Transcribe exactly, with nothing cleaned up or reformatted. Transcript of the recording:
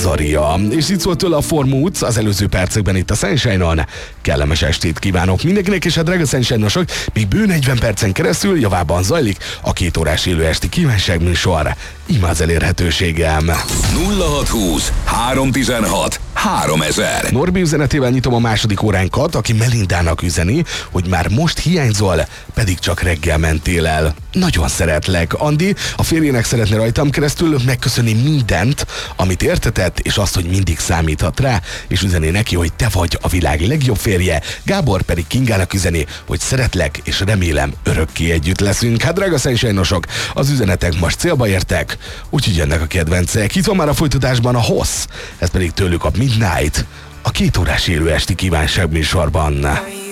Azaria. És itt szólt tőle a Formúc az előző percekben itt a Sunshine-on. Kellemes estét kívánok mindenkinek, és a drága Sunshine-osok, még bő negyven percen keresztül javában zajlik a két órás élő esti kívánságműsor. Imáz elérhetőségem. nulla hat húsz három tizenhat háromezer. Norbi üzenetével nyitom a második óránkat, aki Melindának üzeni, hogy már most hiányzol, pedig csak reggel mentél el. Nagyon szeretlek. Andi a férjének szeretne rajtam keresztül megköszönni mindent, amit értetett, és azt, hogy mindig számíthat rá, és üzeni neki, hogy te vagy a világ legjobb férje. Gábor pedig Kingának üzeni, hogy szeretlek, és remélem örökké együtt leszünk. Hát drága Sunshine-osok, az üzenetek most célba értek, úgyhogy jönnek a kedvencek. Itt van már a folytatásban a Hossz, ez pedig tőlük a Midnight, a két órás élő esti kívánságműsorban.